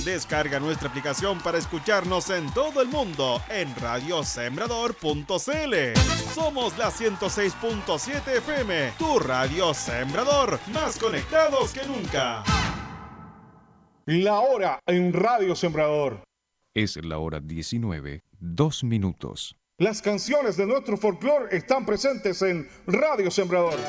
Descarga nuestra aplicación para escucharnos en todo el mundo en radiosembrador.cl. Somos la 106.7 FM, tu radio Sembrador, más conectados que nunca. La hora en Radio Sembrador. Es la hora 19, 2 minutos. Las canciones de nuestro folclore están presentes en Radio Sembrador.